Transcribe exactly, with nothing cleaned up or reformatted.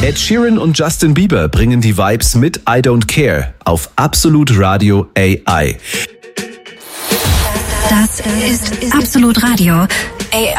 Ed Sheeran und Justin Bieber bringen die Vibes mit I Don't Care auf Absolut Radio A I. Das ist Absolut Radio A I.